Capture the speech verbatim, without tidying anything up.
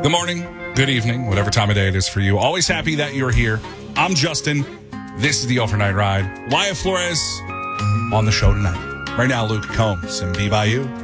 Good morning, good evening, whatever time of day it is for you. Always happy that you're here. I'm Justin. This is the Overnight Ride. Wyatt Flores on the show tonight. Right now, Luke Combs and Be By You.